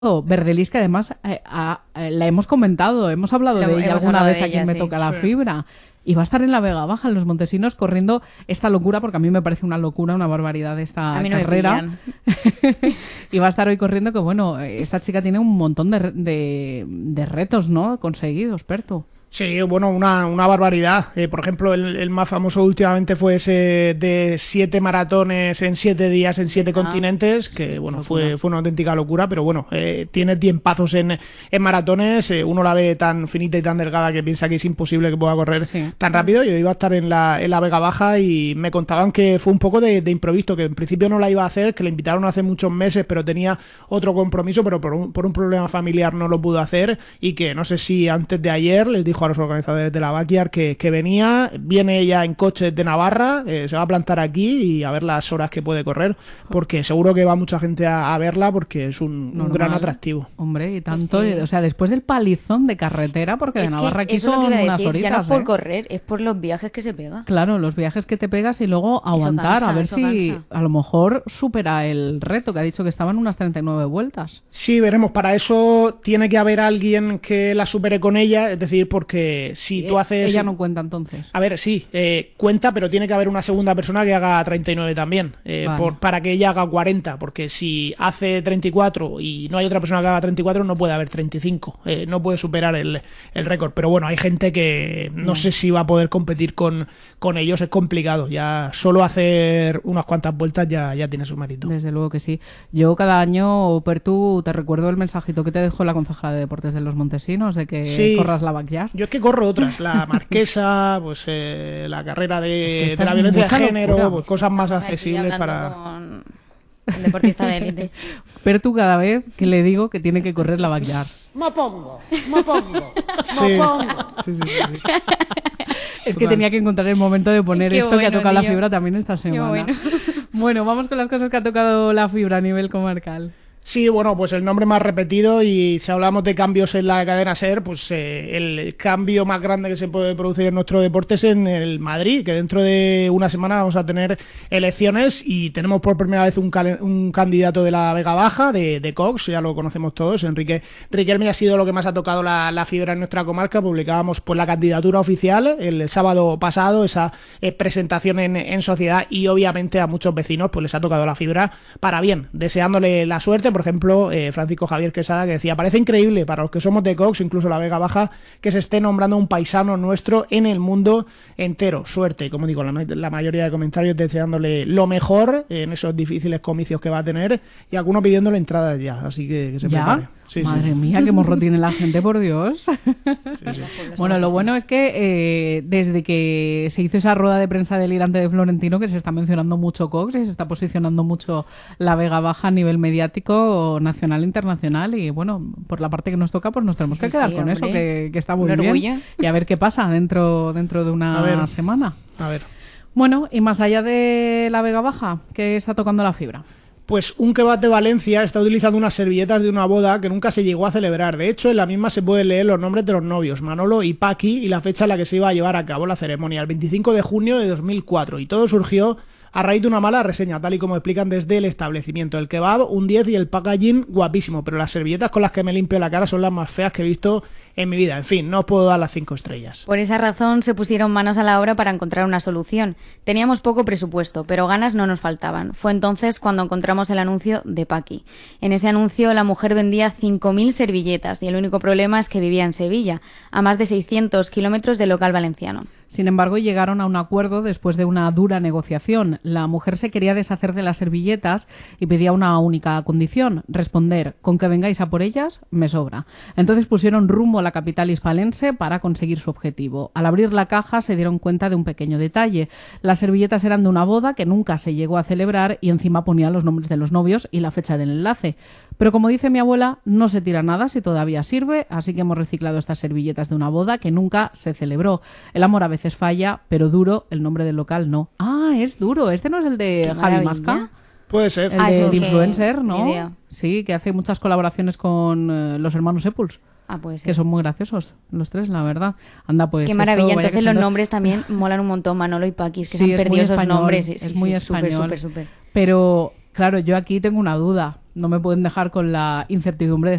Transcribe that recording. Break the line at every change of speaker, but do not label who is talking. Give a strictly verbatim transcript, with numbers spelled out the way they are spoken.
Verdelis, que además eh, a, a, la hemos comentado, hemos hablado
Lo,
de ella alguna vez
de
aquí en Me
sí.
Toca la
Sí.
Fibra. Y va a estar en la Vega Baja, en Los Montesinos, corriendo esta locura, porque a mí me parece una locura, una barbaridad esta
A mí no
carrera.
me pillan.
Y va a estar hoy corriendo, que bueno, esta chica tiene un montón de, de, de retos, ¿no? Conseguidos, Pertu.
Sí, bueno, una, una barbaridad. Eh, por ejemplo, el, el más famoso últimamente fue ese de siete maratones en siete días en siete
Ah,
continentes, que bueno,
locura.
fue, fue una auténtica locura, pero bueno, eh, tiene tiempazos en, en maratones, eh, uno la ve tan finita y tan delgada que piensa que es imposible que pueda correr
Sí.
tan rápido. Yo iba a estar en la, en la Vega Baja y me contaban que fue un poco de, de improviso, que en principio no la iba a hacer, que la invitaron hace muchos meses, pero tenía otro compromiso, pero por un, por un problema familiar no lo pudo hacer, y que no sé si antes de ayer les dijo a los organizadores de la Backyard que, que venía, viene ella en coche de Navarra, eh, se va a plantar aquí y a ver las horas que puede correr, porque seguro que va mucha gente a, a verla, porque es un, un
Normal.
gran atractivo.
Hombre, y tanto.
Pues sí.
O sea, después del palizón de carretera, porque de
Es
Navarra
que
aquí
eso es
son
lo que iba a
unas
decir,
horitas,
ya no es por
¿eh?
correr, es por los viajes que se pega.
Claro, los viajes que te pegas y luego aguantar,
cansa,
a ver
eso
si
cansa.
a lo mejor supera el reto, que ha dicho que estaban unas treinta y nueve vueltas.
Sí, veremos. Para eso tiene que haber alguien que la supere con ella, es decir, porque si tú haces...
Ella no cuenta entonces.
A ver, sí, eh, cuenta, pero tiene que haber una segunda persona que haga treinta y nueve también, eh,
Vale.
por- para que ella haga cuarenta, porque si hace treinta y cuatro y no hay otra persona que haga treinta y cuatro, no puede haber treinta y cinco, eh, no puede superar el, el récord. Pero bueno, hay gente que no sé si va a poder competir con, con ellos, es complicado. Ya solo hacer unas cuantas vueltas ya, ya tiene su mérito.
Desde luego que sí. Yo cada año, Pertu, te recuerdo el mensajito que te dejó la concejala de Deportes de Los Montesinos, de que
Sí.
corras la backyard.
Yo es que corro otras, la marquesa, pues eh, la carrera de,
Es que esta
de la
es
violencia de
mucha
género,
locura.
pues cosas más
Aquí
accesibles
hablando
para...
con un deportista de élite.
Pertu cada vez que le digo que tiene que correr la backyard.
Me pongo, me pongo,
Sí.
me pongo.
Sí, sí, sí, sí.
Es que
Total.
tenía que encontrar el momento de poner
Qué
esto que ha
bueno,
tocado la
tío.
fibra también esta semana.
bueno.
Bueno, vamos con las cosas que ha tocado la fibra a nivel comarcal.
Sí, bueno, pues el nombre más repetido, y si hablamos de cambios en la cadena SER, pues eh, el cambio más grande que se puede producir en nuestro deporte es en el Madrid, que dentro de una semana vamos a tener elecciones y tenemos por primera vez un, cal- un candidato de la Vega Baja, de, de Cox, ya lo conocemos todos, Enrique Riquelme. Ha sido lo que más ha tocado la, la fibra en nuestra comarca. Publicábamos pues la candidatura oficial el sábado pasado, esa eh, presentación en, en sociedad, y obviamente a muchos vecinos pues les ha tocado la fibra para bien, deseándole la suerte. Por ejemplo, eh, Francisco Javier Quesada, que decía: parece increíble para los que somos de Cox, incluso la Vega Baja, que se esté nombrando un paisano nuestro en el mundo entero. Suerte, como digo, la, la mayoría de comentarios deseándole lo mejor en esos difíciles comicios que va a tener, y algunos pidiéndole entradas ya, así que, que se prepare.
¿Ya?
Sí,
Madre
sí, sí.
mía, qué morro tiene la gente, por Dios.
Sí, sí.
Bueno, lo bueno es que eh, desde que se hizo esa rueda de prensa delirante de Florentino, que se está mencionando mucho Cox y se está posicionando mucho la Vega Baja a nivel mediático nacional e internacional, y bueno, por la parte que nos toca, pues nos tenemos
Sí,
que
sí,
quedar
sí,
con eso,
hombre.
que, que está muy
Un
bien.
orgullo.
Y a ver qué pasa dentro, dentro de
A
una
ver.
semana.
A ver.
Bueno, y más allá de la Vega Baja, ¿qué está tocando la fibra?
Pues un kebab de Valencia está utilizando unas servilletas de una boda que nunca se llegó a celebrar. De hecho, en la misma se pueden leer los nombres de los novios, Manolo y Paqui, y la fecha en la que se iba a llevar a cabo la ceremonia, el veinticinco de junio de dos mil cuatro. Y todo surgió a raíz de una mala reseña, tal y como explican desde el establecimiento. El kebab, un diez, y el packaging, guapísimo, pero las servilletas con las que me limpio la cara son las más feas que he visto en mi vida. En fin, no os puedo dar las cinco estrellas.
Por esa razón se pusieron manos a la obra para encontrar una solución. Teníamos poco presupuesto, pero ganas no nos faltaban. Fue entonces cuando encontramos el anuncio de Paqui. En ese anuncio la mujer vendía cinco mil servilletas y el único problema es que vivía en Sevilla, a más de seiscientos kilómetros del local valenciano.
Sin embargo, llegaron a un acuerdo después de una dura negociación. La mujer se quería deshacer de las servilletas y pedía una única condición: responder: con que vengáis a por ellas, me sobra. Entonces pusieron rumbo a la capital hispalense para conseguir su objetivo. Al abrir la caja se dieron cuenta de un pequeño detalle. Las servilletas eran de una boda que nunca se llegó a celebrar y encima ponían los nombres de los novios y la fecha del enlace. Pero como dice mi abuela, no se tira nada si todavía sirve, así que hemos reciclado estas servilletas de una boda que nunca se celebró. El amor a veces falla, pero duro, el nombre del local no. Ah, es duro. Este no es el de
Qué
Javi
maravilla.
Masca,
Puede ser.
el
Ah,
de
eso
el
sí,
influencer,
ni
¿no?
idea.
Sí, que hace muchas colaboraciones con eh, los hermanos Epuls,
Ah, pues
que son muy graciosos los tres, la verdad. Anda, pues
Qué
esto,
maravilla.
vaya que
Entonces los
son-
nombres también molan un montón. Manolo y Paqui, es que
Sí,
se han
es muy
perdido esos
español,
nombres. Sí,
es
sí,
muy
sí,
español.
Súper, súper, súper.
Pero Claro, yo aquí tengo una duda. No me pueden dejar con la incertidumbre de